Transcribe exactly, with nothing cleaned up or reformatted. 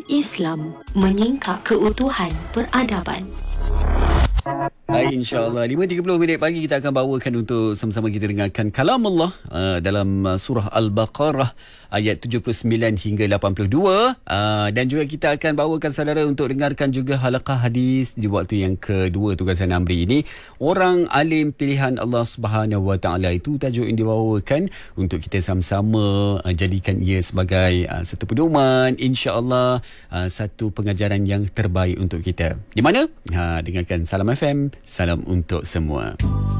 Islam menyingkap keutuhan peradaban. Hai, insyaAllah lima tiga puluh minit pagi kita akan bawakan untuk sama-sama kita dengarkan kalam Allah uh, dalam uh, surah Al-Baqarah ayat tujuh puluh sembilan hingga lapan puluh dua, uh, dan juga kita akan bawakan saudara untuk dengarkan juga halaqah hadis di waktu yang kedua tugasan Amri ini. Orang alim pilihan Allah Subhanahu Wa Taala, itu tajuk yang dibawakan untuk kita sama-sama uh, jadikan ia sebagai uh, satu pedoman, insya-Allah uh, satu pengajaran yang terbaik untuk kita. Di mana? Ha, dengarkan Salam F M. Salam untuk semua.